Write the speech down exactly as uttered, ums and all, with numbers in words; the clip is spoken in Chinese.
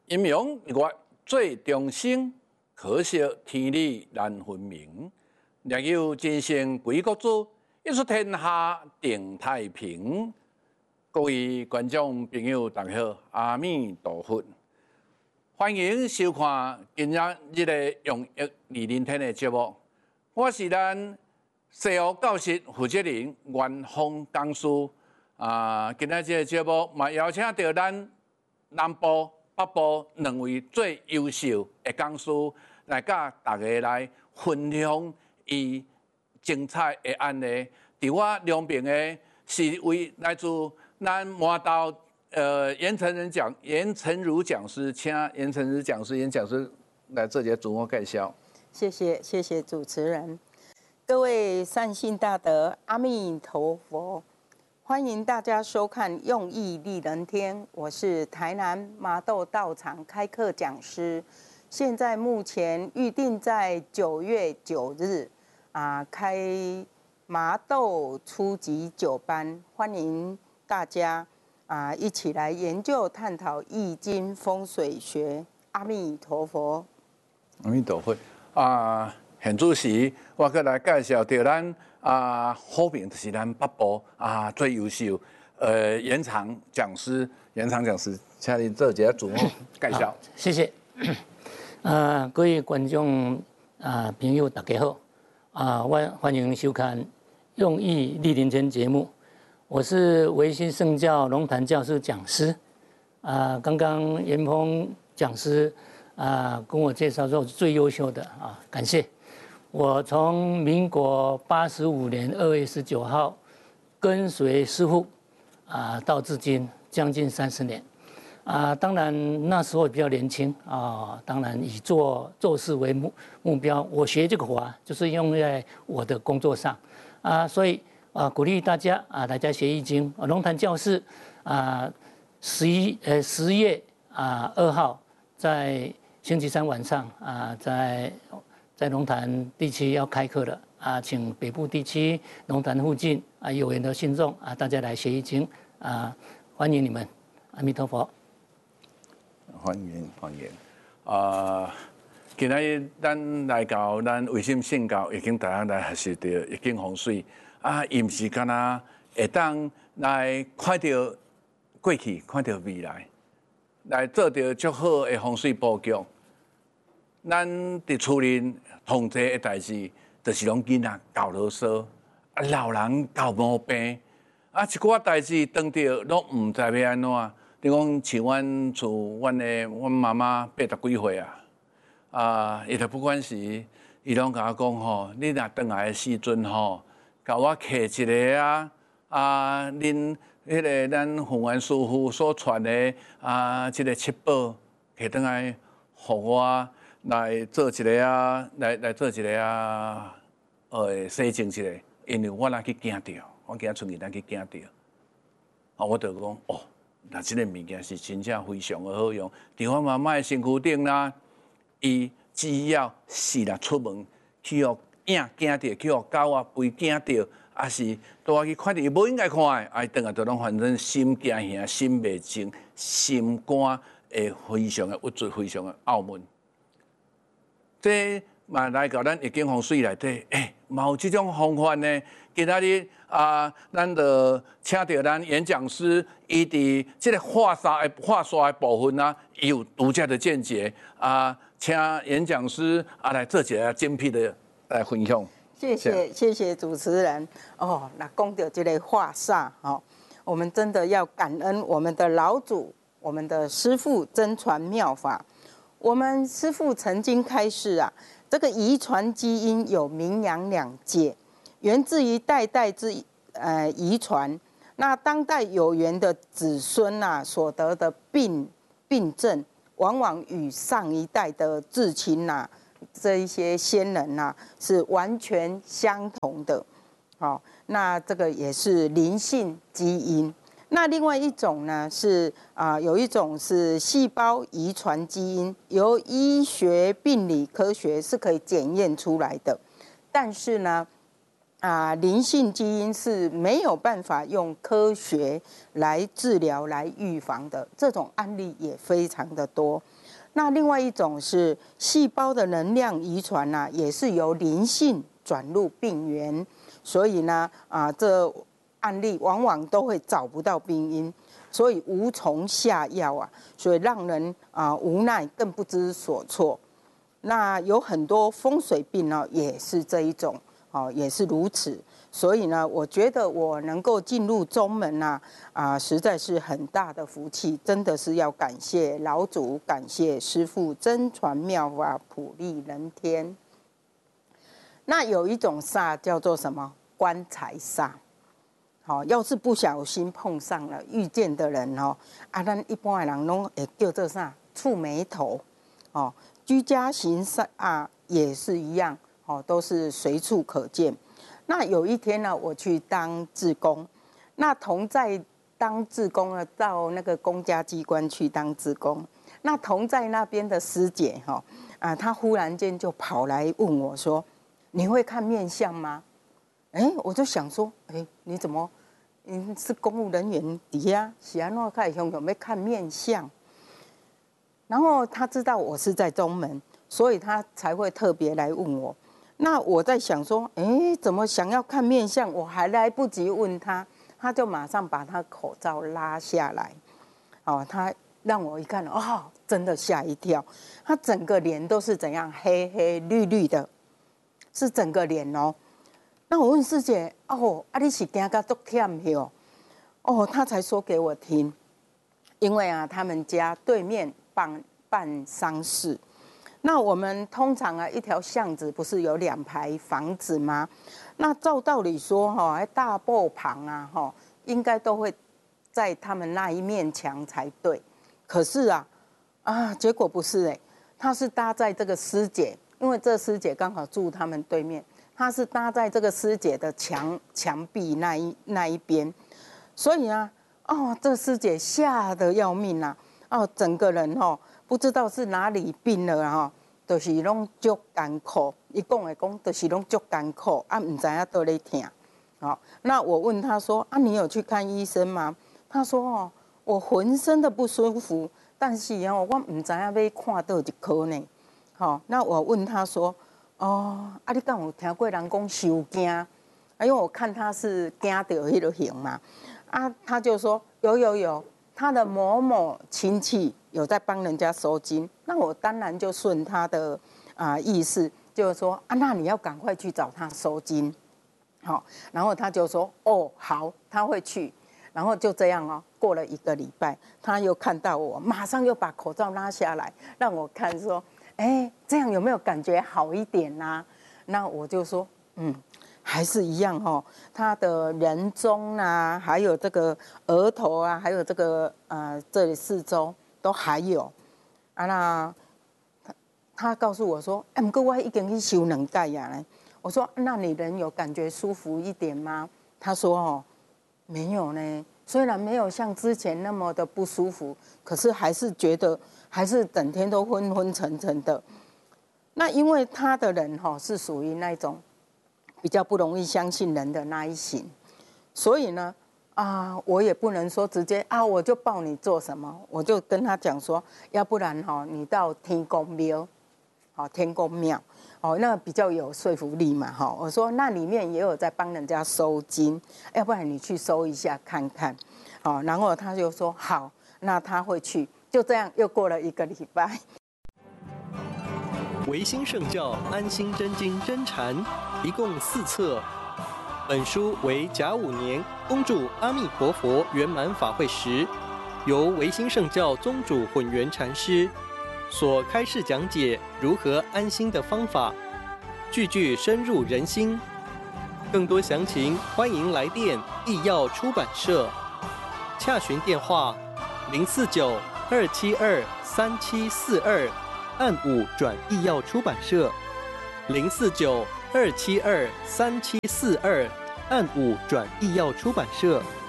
阴阳月最中生，可惜天理难分明。若有真圣归国主，一出天下定太平。各位观众朋友，大家好，阿弥陀佛，欢迎收看今日日的用益二零天的节目。我是咱西学教室负责人袁峰讲师。啊，今日这个节目嘛邀请到咱南部、北部两位最优秀的讲师来甲大家来分享伊精彩的案例。伫我两边的是位来自咱麻豆呃严成仁讲严成儒讲师，请严成儒讲师、严讲师来做一个自我介绍。 谢谢谢谢主持人，各位善信大德，阿弥陀佛。欢迎大家收看《用意利人天》，我是台南麻豆道场开课讲师，现在目前预定在九月九日啊开麻豆初级九班，欢迎大家啊一起来研究探讨易经风水学。阿弥陀佛， 阿弥陀佛啊！现主席，我搁来介绍到咱啊，好评就是咱北部啊最优秀呃延长讲师，延长讲师，请你做一个自我介绍。 谢谢。啊，各位观众啊朋友，大家好啊，欢欢迎收看《用意利人天》节目，我是维新圣教龙潭教师讲师啊，刚刚严峰讲师啊跟我介绍说我是最优秀的啊，感谢。我从民国八十五年二月十九号跟随师父啊，到至今将近三十年啊。当然那时候比较年轻啊，当然以做做事为目目标。我学这个法就是用在我的工作上啊，所以啊鼓励大家啊，大家学易经。龙潭教室啊，十一呃十月啊二号在星期三晚上啊，在。在龙潭地区要开课了啊，请北部地区龙潭附近啊有缘的信众啊，大家来学易经啊，欢迎你们，阿弥陀佛。 欢迎欢迎啊！今日咱来到咱卫生圣教，已经大家来学习到易经风水啊，伊毋是干那会当来看到过去，看到未来，来做到足好的风水布局。咱伫厝里同齐的代志，就是拢囡仔教啰嗦，啊老人教毛病，啊一寡代志当着拢毋知要安怎。你讲像阮厝，阮的阮妈妈八十几岁啊，啊伊就不管是，伊拢甲我讲吼，你若转来的时阵吼，甲我刻一个啊啊，恁迄个咱弘源师傅所传的啊，即、这个七宝摕转来，互我。来做一个啊，来来做一个啊，呃，洗净一下，因为我若去惊着，我今仔出去咱去惊着，啊，我就讲哦，那这个物件是真正非常的好用。伫我妈妈的身躯顶啦，伊只要是啦出门去互影惊着，去互狗啊吠惊着，啊是倒我去看着伊无应该看的，啊伊转来就拢反正心惊吓、心袂静、心肝会非常的郁卒，非常的懊闷。这嘛来到咱易经风水内底，诶，嘛有这种方法呢。今仔日啊，咱就请到咱演讲师，伊伫这个画煞的画煞的部分啊，有独家的见解啊，请演讲师啊来做一个精辟的来分享。 谢谢谢谢主持人哦。那讲到这个画煞哦，我们真的要感恩我们的老祖，我们的师父真传妙法。我们师父曾经开示啊，这个遗传基因有明阳两界，源自于代代之呃遗传。那当代有缘的子孙啊，所得的病病症，往往与上一代的至亲呐，这一些先人呐、啊，是完全相同的。好、哦，那这个也是灵性基因。那另外一种呢是啊、呃，有一种是细胞遗传基因，由医学病理科学是可以检验出来的。但是呢， 啊，灵性基因是没有办法用科学来治疗、来预防的，这种案例也非常的多。那另外一种是细胞的能量遗传呢、啊，也是由灵性转入病原，所以呢，啊，这案例往往都会找不到病因，所以无从下药啊，所以让人啊无奈，更不知所措。那有很多风水病呢、啊，也是这一种。哦，也是如此，所以呢，我觉得我能够进入宗门呐、啊，啊，实在是很大的福气，真的是要感谢老祖，感谢师父真传妙法，普利人天。那有一种煞叫做什么？棺材煞。好、哦，要是不小心碰上了，遇见的人哦，啊，咱一般的人拢会叫做啥？触眉头。哦，居家行煞啊，也是一样。哦，都是随处可见。那有一天呢，我去当志工，那同在当志工呢，到那个公家机关去当志工。那同在那边的师姐哈、哦、啊，她忽然间就跑来问我说：“你会看面相吗？”哎，我就想说，哎，你怎么，你是公务人员底下，是安怎开胸有没有看面相？然后他知道我是在中门，所以他才会特别来问我。那我在想说，哎，怎么想要看面相，我还来不及问他，他就马上把他口罩拉下来，哦，他让我一看，哦，真的吓一跳，他整个脸都是怎样黑黑绿绿的，是整个脸哦。那我问师姐，哦，啊你是惊到足忝去哦？哦，他才说给我听，因为啊，他们家对面办办丧事。那我们通常啊，一条巷子不是有两排房子吗？那照道理说，哈，在大埠旁啊，哈，应该都会在他们那一面墙才对。可是啊，啊，结果不是哎，他是搭在这个师姐，因为这师姐刚好住他们对面，他是搭在这个师姐的墙墙壁那一那一边，所以啊，哦，这师姐吓得要命啊，哦，整个人哦。不知道是哪里病了哈，就是拢足艰苦。伊讲的讲，就是拢足艰苦，啊，唔知影倒咧疼。好，那我问他说：“啊，你有去看医生吗？”他说：“哦，我浑身的不舒服，但是哦，我唔知影要看倒一科呢。”好，那我问他说：“哦，啊，你敢有听过人讲受惊？啊，因为我看他是惊到迄个型嘛。”啊，他就说：“有有有。”他的某某亲戚有在帮人家收金，那我当然就顺他的啊、呃、意思，就是说啊，那你要赶快去找他收金，好，然后他就说哦好，他会去，然后就这样哦，过了一个礼拜，他又看到我，马上又把口罩拉下来让我看，说，哎，这样有没有感觉好一点啊？那我就说，嗯。还是一样哦，他的人中啊，还有这个额头啊，还有这个呃这里四周都还有啊。那他他告诉我说，哎，不过我已经去修两盖呀嘞。我说，那你人有感觉舒服一点吗？他说哦，没有呢。虽然没有像之前那么的不舒服，可是还是觉得还是整天都昏昏沉沉的。那因为他的人哈、哦、是属于那种。比较不容易相信人的那一型，所以呢，啊，我也不能说直接啊，我就报你做什么，我就跟他讲说，要不然哈、哦，你到天公庙，好、哦，天公庙，哦，那比较有说服力嘛，哈、哦，我说那里面也有在帮人家收金，要不然你去收一下看看，好、哦，然后他就说好，那他会去，就这样又过了一个礼拜。 维新圣教安心真经真禅一共四册，本书为甲午年恭祝阿弥陀佛圆满法会时，由维新圣教宗主混元禅师所开示讲解如何安心的方法，句句深入人心。更多详情，欢迎来电义耀出版社，洽询电话零四九二七二三七四二。按五转义耀出版社，零四九二七二三七四二，按五转义耀出版社。